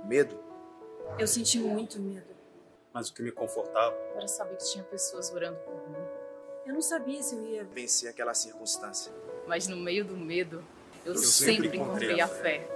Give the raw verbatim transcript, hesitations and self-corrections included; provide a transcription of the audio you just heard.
Medo? Eu senti muito medo. Mas o que me confortava Era saber que tinha pessoas orando por mim. Eu não sabia se eu ia vencer aquela circunstância. Mas no meio do medo, eu, Eu sempre, sempre encontrei encontrei a a fé.